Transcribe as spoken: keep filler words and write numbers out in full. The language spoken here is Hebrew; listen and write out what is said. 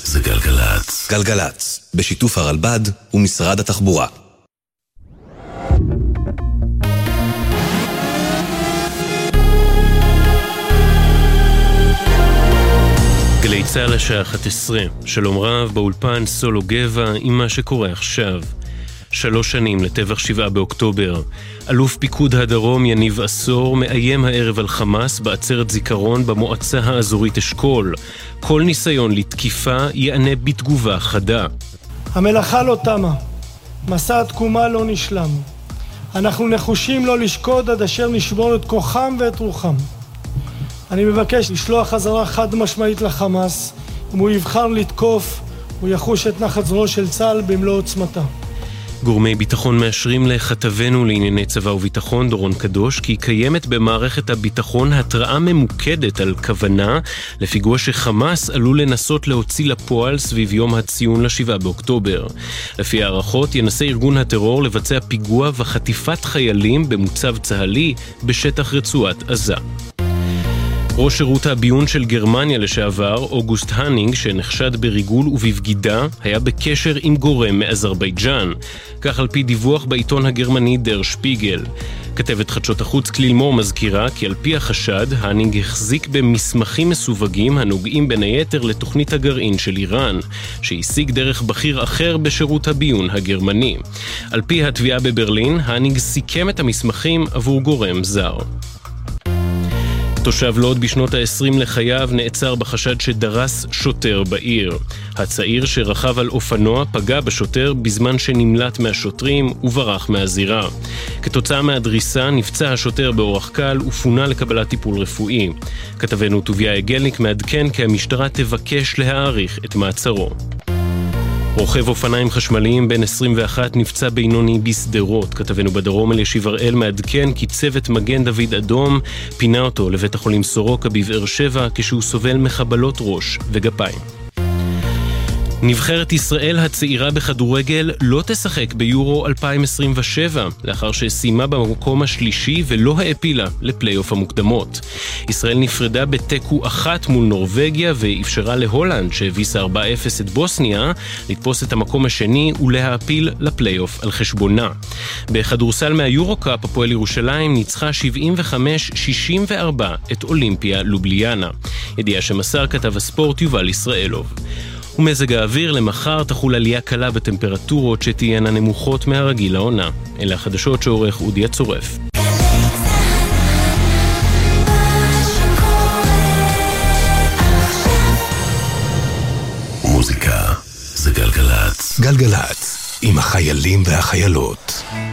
זה גלגלץ. גלגלץ, בשיתוף הרלב"ד ומשרד התחבורה. גלי צהל השעה אחת עשרה, שלום רב, באולפן סולו גבע עם מה שקורה עכשיו. שלוש שנים לטבח שבעה באוקטובר. אלוף פיקוד הדרום יניב עשור מאיים הערב על חמאס בעצרת זיכרון במועצה האזורית אשכול. כל ניסיון לתקיפה יענה בתגובה חדה. המלאכה לא תמה, מסע התקומה לא נשלם. אנחנו נחושים לא לשקוד עד אשר נשבור את כוחם ואת רוחם. אני מבקש לשלוח חזרה חד משמעית לחמאס. אם הוא יבחר לתקוף, הוא יחוש את נחת זרועו של צה"ל במלוא עוצמתה. גורמי ביטחון מאשרים לכתבנו לענייני צבא וביטחון דורון קדוש כי קיימת במערכת הביטחון התראה ממוקדת על כוונה לפיגוע שחמאס עלול לנסות להוציא לפועל סביב יום הציון לשבעה באוקטובר. לפי הערכות ינסה ארגון הטרור לבצע פיגוע וחטיפת חיילים במוצב צהלי בשטח רצועת עזה. ראש שירות הביון של גרמניה לשעבר, אוגוסט הנינג, שנחשד בריגול ובבגידה, היה בקשר עם גורם מאזרבייג'אן. כך על פי דיווח בעיתון הגרמני דר שפיגל. כתבת חדשות החוץ כליל מור מזכירה כי על פי החשד, הנינג החזיק במסמכים מסווגים הנוגעים בין היתר לתוכנית הגרעין של איראן, שהשיג דרך בכיר אחר בשירות הביון הגרמני. על פי התביעה בברלין, הנינג סיכם את המסמכים עבור גורם זר. תושב לוד בשנות ה-עשרים לחייו נעצר בחשד שדרס שוטר בעיר. הצעיר שרכב על אופנוע פגע בשוטר בזמן שנמלט מהשוטרים וברח מהזירה. כתוצאה מהדריסה נפצע השוטר באורח קל ופונה לקבלת טיפול רפואי. כתבנו טוביה אגלניק מעדכן כי המשטרה תבקש להאריך את מעצרו. רוכב אופניים חשמליים בן עשרים ואחת נפצע בינוני בסדרות. כתבנו בדרום אלישיב הראל מעדכן כי צוות מגן דוד אדום פינה אותו לבית החולים סורוקה בבאר שבע כשהוא סובל מחבלות ראש וגפיים. נבחרת ישראל הצעירה בכדורגל לא תשחק ביורו אלפיים עשרים ושבע, לאחר שסיימה במקום השלישי ולא העפילה לפלייאוף המוקדמות. ישראל נפרדה בתיקו אחת מול נורווגיה ואפשרה להולנד, שהביסה ארבע אפס את בוסניה, לתפוס את המקום השני ולהעפיל לפלייאוף על חשבונה. בכדורסל מהיורו-קאפ הפועל ירושלים ניצחה שבעים וחמש שישים וארבע את אולימפיה לובליאנה. ידיעה שמסר כתב הספורט יובל ישראלוב. ומזג האוויר למחר תחול עלייה קלה בטמפרטורות שתהיינה נמוכות מהרגיל לעונה. אלה החדשות שעורך אודי הצורף. מוזיקה זה גלגלץ. גלגלץ, עם החיילים והחיילות.